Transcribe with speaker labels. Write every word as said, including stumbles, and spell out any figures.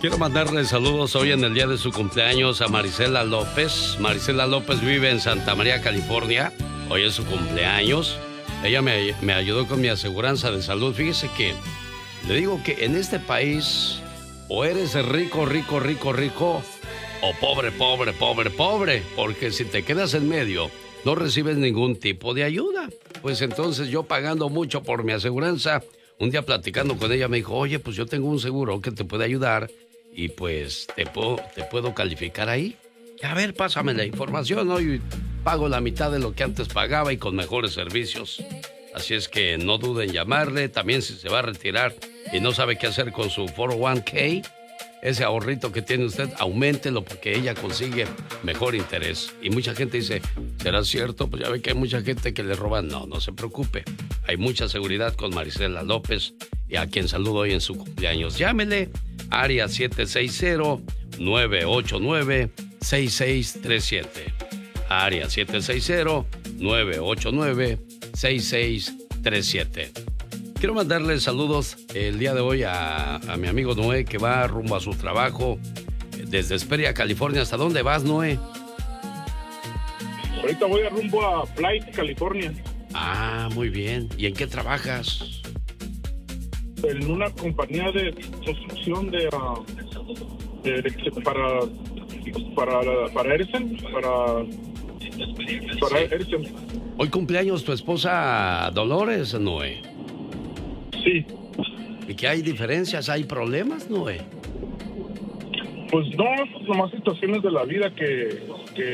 Speaker 1: Quiero mandarle saludos hoy en el día de su cumpleaños a Marisela López. Marisela López vive en Santa María, California. Hoy es su cumpleaños. Ella me, me ayudó con mi aseguranza de salud. Fíjese que le digo que en este país o eres rico, rico, rico, rico, o pobre, pobre, pobre, pobre. Porque si te quedas en medio, no recibes ningún tipo de ayuda. Pues entonces yo pagando mucho por mi aseguranza, un día platicando con ella me dijo, oye, pues yo tengo un seguro que te puede ayudar y pues te puedo, te puedo calificar ahí. A ver, pásame la información, ¿no? Y pago la mitad de lo que antes pagaba y con mejores servicios. Así es que no duden en llamarle. También si se va a retirar y no sabe qué hacer con su cuatro oh uno k, ese ahorrito que tiene usted, auméntelo porque ella consigue mejor interés. Y mucha gente dice, ¿será cierto? Pues ya ve que hay mucha gente que le roban. No, no se preocupe. Hay mucha seguridad con Marisela López, y a quien saludo hoy en su cumpleaños. Llámele, área siete seis cero, nueve ocho nueve, seis seis tres siete. Área siete seis cero, nueve ocho nueve, seis seis tres siete. Quiero mandarle saludos el día de hoy a, a mi amigo Noé, que va rumbo a su trabajo desde Hesperia, California. ¿Hasta dónde vas, Noé?
Speaker 2: Ahorita voy a rumbo a Flight, California.
Speaker 1: Ah, muy bien. ¿Y en qué trabajas?
Speaker 2: En una compañía de construcción de, uh, de, de para para para Edison, para para
Speaker 1: Sí.
Speaker 2: Edison.
Speaker 1: Hoy cumpleaños tu esposa Dolores, Noé.
Speaker 2: Sí.
Speaker 1: ¿Y qué hay diferencias? ¿Hay problemas, Noé?
Speaker 2: Pues no, nomás situaciones de la vida que, que